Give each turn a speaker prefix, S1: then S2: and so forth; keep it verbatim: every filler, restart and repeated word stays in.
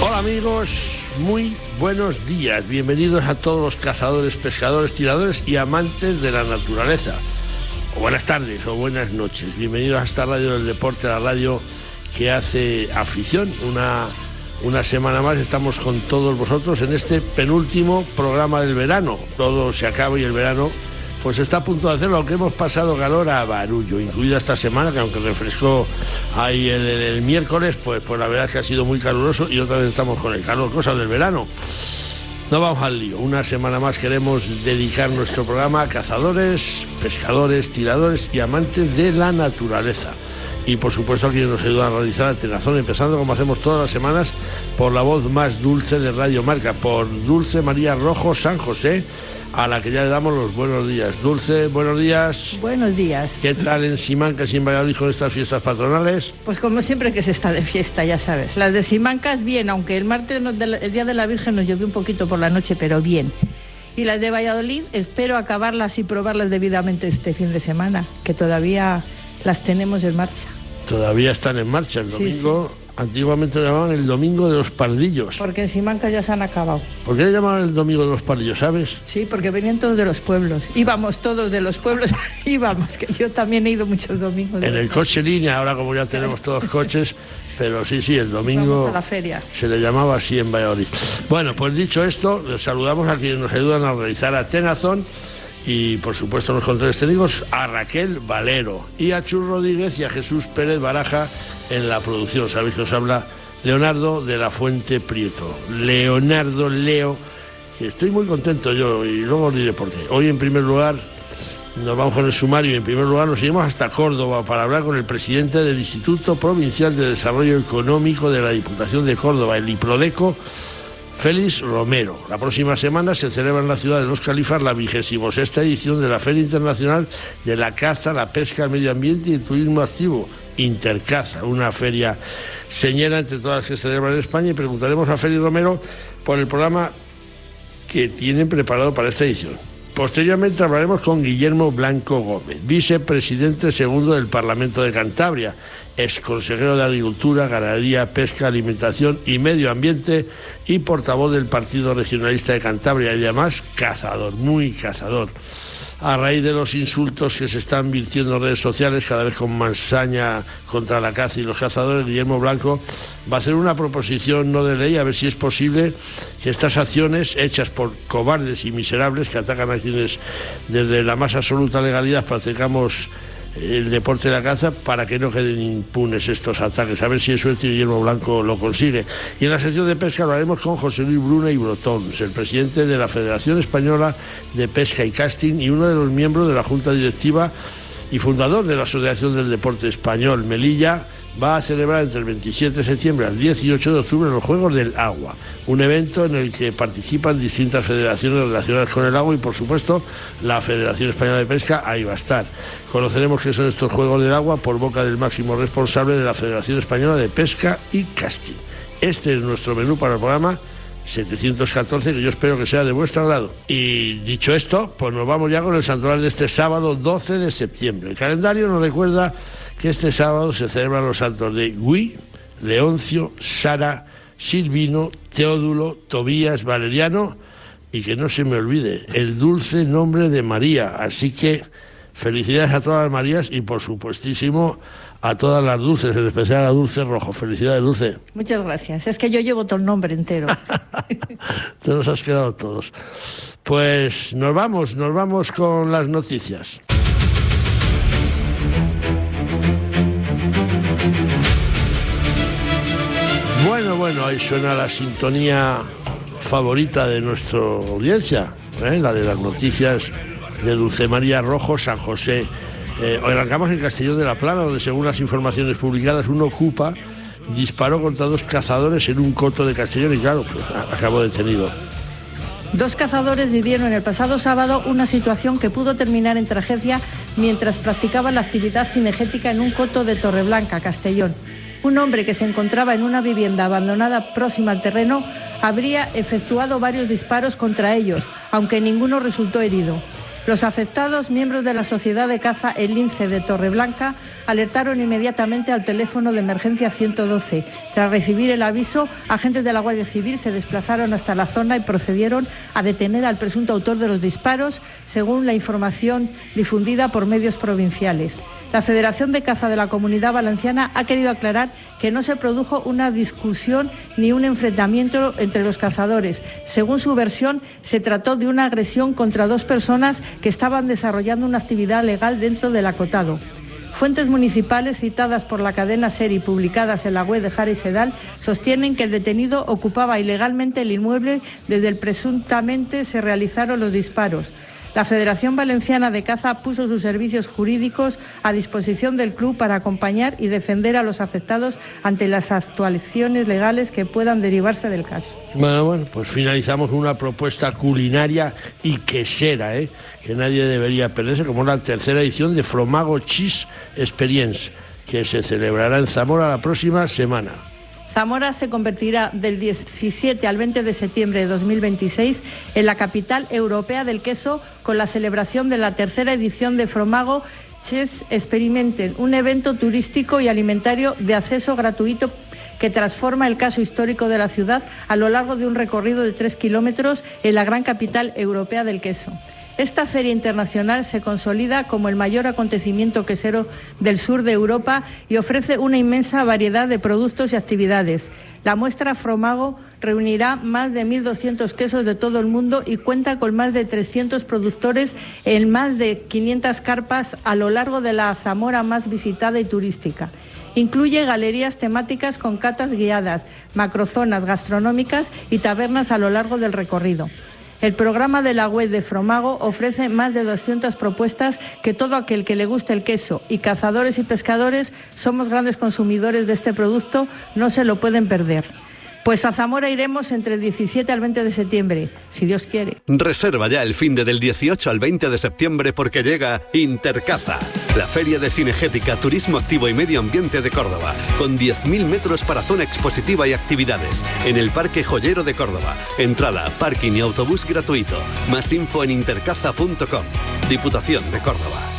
S1: Hola amigos, muy buenos días. Bienvenidos a todos los cazadores, pescadores, tiradores y amantes de la naturaleza. O buenas tardes o buenas noches. Bienvenidos a esta radio del deporte, la radio que hace afición. Una, una semana más estamos con todos vosotros en este penúltimo programa del verano. Todo se acaba y el verano pues está a punto de hacerlo, aunque hemos pasado calor a barullo, incluida esta semana, que aunque refrescó ahí el, el, el miércoles, pues, pues la verdad es que ha sido muy caluroso y otra vez estamos con el calor, cosas del verano. No vamos al lío, una semana más queremos dedicar nuestro programa a cazadores, pescadores, tiradores y amantes de la naturaleza. Y por supuesto a quienes nos ayudan a realizar el tenazón, empezando como hacemos todas las semanas por la voz más dulce de Radio Marca, por Dulce María Rojo San José, a la que ya le damos los buenos días. Dulce, buenos días.
S2: Buenos días.
S1: ¿Qué tal en Simancas y en Valladolid con estas fiestas patronales?
S2: Pues como siempre que se está de fiesta, ya sabes. Las de Simancas bien, aunque el martes, el Día de la Virgen, nos llovió un poquito por la noche, pero bien. Y las de Valladolid, espero acabarlas y probarlas debidamente este fin de semana, que todavía las tenemos en marcha.
S1: Todavía están en marcha. El domingo, sí, sí. Antiguamente lo llamaban el Domingo de los Pardillos.
S2: Porque en Simancas ya se han acabado.
S1: ¿Por qué le llamaban el Domingo de los Pardillos, sabes?
S2: Sí, porque venían todos de los pueblos. Íbamos todos de los pueblos, íbamos, que yo también he ido muchos domingos.
S1: En el coche línea, ahora como ya tenemos todos coches, pero sí, sí, el domingo
S2: vamos a la feria.
S1: Se le llamaba así en Valladolid. Bueno, pues dicho esto, les saludamos a quienes nos ayudan a realizar a Tenazón. Y por supuesto en los controles técnicos a Raquel Valero y a Chus Rodríguez y a Jesús Pérez Baraja en la producción. Sabéis que os habla Leonardo de la Fuente Prieto. Leonardo, Leo, que estoy muy contento yo y luego os diré por qué. Hoy en primer lugar nos vamos con el sumario y en primer lugar nos seguimos hasta Córdoba para hablar con el presidente del Instituto Provincial de Desarrollo Económico de la Diputación de Córdoba, el IPRODECO, Félix Romero. La próxima semana se celebra en la ciudad de Los Califas la vigésima sexta edición de la Feria Internacional de la Caza, la Pesca, el Medio Ambiente y el Turismo Activo, Intercaza, una feria señera entre todas las que se celebran en España, y preguntaremos a Félix Romero por el programa que tienen preparado para esta edición. Posteriormente hablaremos con Guillermo Blanco Gómez, vicepresidente segundo del Parlamento de Cantabria, exconsejero de Agricultura, Ganadería, Pesca, Alimentación y Medio Ambiente y portavoz del Partido Regionalista de Cantabria y además cazador, muy cazador. A raíz de los insultos que se están virtiendo en redes sociales, cada vez con más saña contra la caza y los cazadores, Guillermo Blanco va a hacer una proposición no de ley a ver si es posible que estas acciones hechas por cobardes y miserables que atacan a quienes desde la más absoluta legalidad practicamos el deporte de la caza, para que no queden impunes estos ataques. A ver si eso el Guillermo Blanco lo consigue. Y en la sección de pesca hablaremos con José Luis Bruna y Brotons, el presidente de la Federación Española de Pesca y Casting y uno de los miembros de la Junta Directiva y fundador de la Asociación del Deporte Español. Melilla va a celebrar entre el veintisiete de septiembre al dieciocho de octubre los Juegos del Agua, un evento en el que participan distintas federaciones relacionadas con el agua y por supuesto la Federación Española de Pesca ahí va a estar. Conoceremos qué son estos Juegos del Agua por boca del máximo responsable de la Federación Española de Pesca y Casting. Este es nuestro menú para el programa setecientos catorce, que yo espero que sea de vuestro agrado. Y dicho esto, pues nos vamos ya con el santoral de este sábado doce de septiembre. El calendario nos recuerda que este sábado se celebran los santos de Gui, Leoncio, Sara, Silvino, Teodulo, Tobías, Valeriano y que no se me olvide el dulce nombre de María. Así que felicidades a todas las Marías y por supuestísimo a todas las dulces, en especial a Dulce Rojo. Felicidades, Dulce.
S2: Muchas gracias. Es que yo llevo todo el nombre entero.
S1: Te los has quedado todos. Pues nos vamos, nos vamos con las noticias. Bueno, bueno, ahí suena la sintonía favorita de nuestra audiencia, ¿eh? La de las noticias de Dulce María Rojo San José. Eh, hoy arrancamos en Castellón de la Plana, donde según las informaciones publicadas, un ocupa disparó contra dos cazadores en un coto de Castellón y claro, pues acabó detenido.
S2: Dos cazadores vivieron el pasado sábado una situación que pudo terminar en tragedia mientras practicaban la actividad cinegética en un coto de Torreblanca, Castellón. Un hombre que se encontraba en una vivienda abandonada próxima al terreno habría efectuado varios disparos contra ellos, aunque ninguno resultó herido. Los afectados, miembros de la Sociedad de Caza El Lince de Torreblanca, alertaron inmediatamente al teléfono de emergencia ciento doce. Tras recibir el aviso, agentes de la Guardia Civil se desplazaron hasta la zona y procedieron a detener al presunto autor de los disparos, según la información difundida por medios provinciales. La Federación de Caza de la Comunidad Valenciana ha querido aclarar que no se produjo una discusión ni un enfrentamiento entre los cazadores. Según su versión, se trató de una agresión contra dos personas que estaban desarrollando una actividad legal dentro del acotado. Fuentes municipales citadas por la cadena SER y publicadas en la web de Jara y Sedal sostienen que el detenido ocupaba ilegalmente el inmueble desde el presuntamente se realizaron los disparos. La Federación Valenciana de Caza puso sus servicios jurídicos a disposición del club para acompañar y defender a los afectados ante las actuaciones legales que puedan derivarse del caso.
S1: Bueno, bueno, pues finalizamos una propuesta culinaria y quesera, ¿eh? que nadie debería perderse, como la tercera edición de Fromago Cheese Experience, que se celebrará en Zamora la próxima semana.
S2: Zamora se convertirá del diecisiete al veinte de septiembre de dos mil veintiséis en la capital europea del queso, con la celebración de la tercera edición de Fromago Cheese Experiment, un evento turístico y alimentario de acceso gratuito que transforma el caso histórico de la ciudad a lo largo de un recorrido de tres kilómetros en la gran capital europea del queso. Esta feria internacional se consolida como el mayor acontecimiento quesero del sur de Europa y ofrece una inmensa variedad de productos y actividades. La muestra Fromago reunirá más de mil doscientos quesos de todo el mundo y cuenta con más de trescientos productores en más de quinientas carpas a lo largo de la Zamora más visitada y turística. Incluye galerías temáticas con catas guiadas, macrozonas gastronómicas y tabernas a lo largo del recorrido. El programa de la web de Fromago ofrece más de doscientas propuestas que todo aquel que le guste el queso y cazadores y pescadores somos grandes consumidores de este producto, no se lo pueden perder. Pues a Zamora iremos entre el diecisiete al veinte de septiembre, si Dios quiere.
S3: Reserva ya el finde del dieciocho al veinte de septiembre porque llega Intercaza, la feria de cinegética, turismo activo y medio ambiente de Córdoba, con diez mil metros para zona expositiva y actividades, en el Parque Joyero de Córdoba. Entrada, parking y autobús gratuito. Más info en intercaza punto com. Diputación de Córdoba.